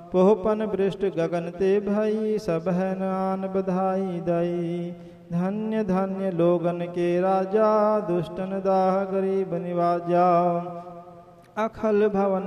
पोहपन वृष्ट गगन ते भई, सब है नान बधाई दई। धन्य धन्य लोगन के राजा, दुष्टन दाह गरीब निवाजा। अखल भवन